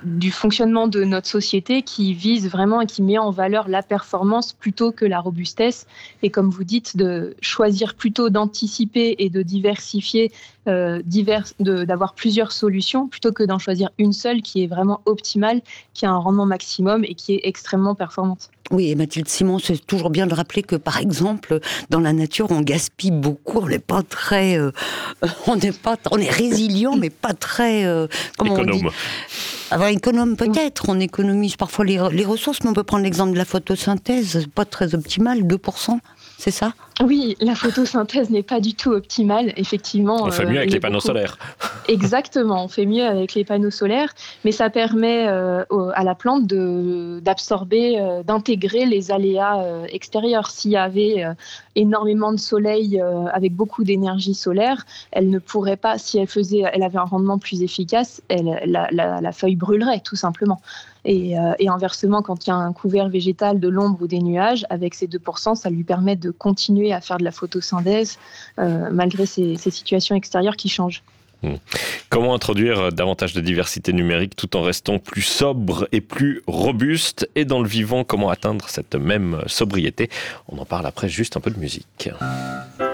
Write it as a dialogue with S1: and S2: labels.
S1: du fonctionnement de notre société qui vise vraiment et qui met en valeur la performance plutôt que la robustesse. Et comme vous dites, de choisir plutôt d'anticiper et de diversifier, d'avoir plusieurs solutions plutôt que d'en choisir une seule qui est vraiment optimale, qui a un rendement maximum et qui est extrêmement performante.
S2: Oui, et Mathilde Simon, c'est toujours bien de rappeler que, par exemple, dans la nature, on gaspille beaucoup, on n'est pas très... on est résilient, mais pas très... comment
S3: économe.
S2: On dit économe peut-être, on économise parfois les ressources, mais on peut prendre l'exemple de la photosynthèse, pas très optimale, 2%, c'est ça ?
S1: Oui, la photosynthèse n'est pas du tout optimale, effectivement.
S3: On fait mieux avec les panneaux solaires.
S1: Exactement, on fait mieux avec les panneaux solaires, mais ça permet à la plante d'absorber, d'intégrer les aléas extérieurs. S'il y avait énormément de soleil avec beaucoup d'énergie solaire, elle ne pourrait pas, si elle avait un rendement plus efficace, la feuille brûlerait tout simplement. Et inversement, quand il y a un couvert végétal, de l'ombre ou des nuages, avec ces 2%, ça lui permet de continuer à faire de la photosynthèse malgré ces situations extérieures qui changent.
S3: Comment introduire davantage de diversité numérique tout en restant plus sobre et plus robuste ? Et dans le vivant, comment atteindre cette même sobriété ? On en parle après juste un peu de musique.